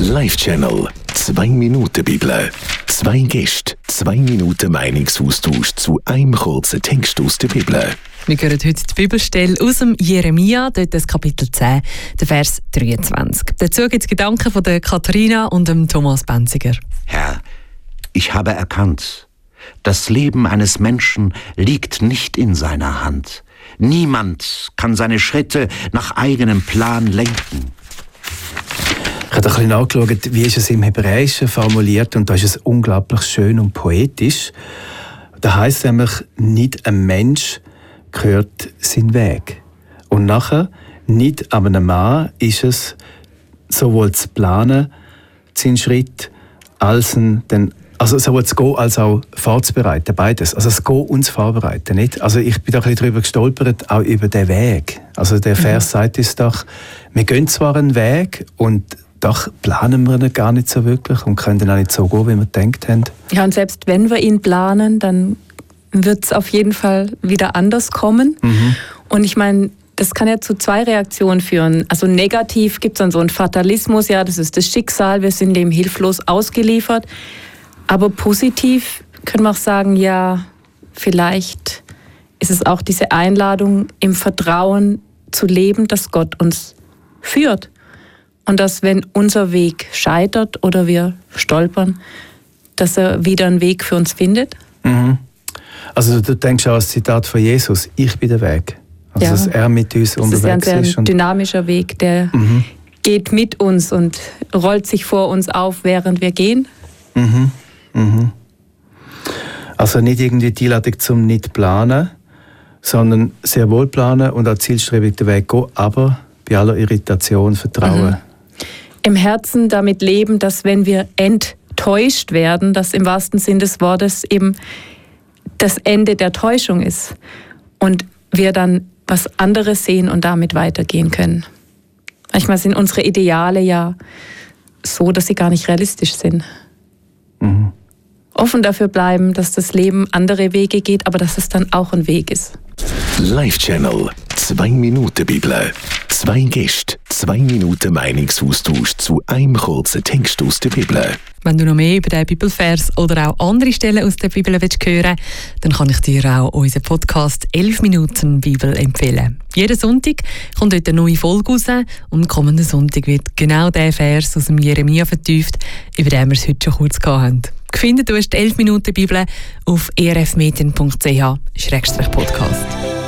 Live-Channel 2 Minuten Bibel. 2 Gäste, 2 Minuten Meinungsaustausch zu einem kurzen Text aus der Bibel. Wir hören heute die Bibelstelle aus dem Jeremia, dort das Kapitel 10, der Vers 23. Dazu gibt es Gedanken von der Katharina und dem Thomas Benziger. Herr, ich habe erkannt, das Leben eines Menschen liegt nicht in seiner Hand. Niemand kann seine Schritte nach eigenem Plan lenken. Ich habe ein bisschen nachgeschaut, wie ist es im Hebräischen formuliert, und da ist es unglaublich schön und poetisch. Da heisst nämlich, nicht ein Mensch gehört sein Weg. Und nachher, nicht an einem Mann ist es, sowohl zu planen, seinen Schritt, also sowohl zu gehen als auch vorzubereiten, beides. Also das Gehen und das Vorbereiten, nicht? Also ich bin da ein bisschen darüber gestolpert, auch über den Weg. Also der Vers sagt uns doch, wir gehen zwar einen Weg und doch planen wir ihn gar nicht so wirklich und können auch nicht so gehen, wie wir gedacht haben. Ja, und selbst wenn wir ihn planen, dann wird es auf jeden Fall wieder anders kommen. Und ich meine, das kann ja zu 2 Reaktionen führen. Also negativ gibt es dann so einen Fatalismus, ja, das ist das Schicksal, wir sind dem hilflos ausgeliefert. Aber positiv können wir auch sagen, ja, vielleicht ist es auch diese Einladung, im Vertrauen zu leben, dass Gott uns führt. Und dass, wenn unser Weg scheitert oder wir stolpern, dass er wieder einen Weg für uns findet. Also du denkst auch an das Zitat von Jesus, ich bin der Weg. Also dass er mit uns unterwegs ist. Das ist ja ein sehr dynamischer Weg, der geht mit uns und rollt sich vor uns auf, während wir gehen. Also nicht irgendwie die Einladung zum nicht planen, sondern sehr wohl planen und auch zielstrebig den Weg gehen, aber bei aller Irritation vertrauen. Im Herzen damit leben, dass wenn wir enttäuscht werden, dass im wahrsten Sinn des Wortes eben das Ende der Täuschung ist und wir dann was anderes sehen und damit weitergehen können. Manchmal sind unsere Ideale ja so, dass sie gar nicht realistisch sind. Offen dafür bleiben, dass das Leben andere Wege geht, aber dass es dann auch ein Weg ist. Live-Channel 2 Minuten Bibel. 2 Gäste, 2 Minuten Meinungsaustausch zu einem kurzen Text aus der Bibel. Wenn du noch mehr über den Bibelvers oder auch andere Stellen aus der Bibel hören willst, dann kann ich dir auch unseren Podcast 11 Minuten Bibel empfehlen. Jeden Sonntag kommt dort eine neue Folge raus und kommenden Sonntag wird genau der Vers aus dem Jeremia vertieft, über den wir es heute schon kurz gehabt haben. Findet du die 11 Minuten Bibel auf erfmedien.ch/podcast.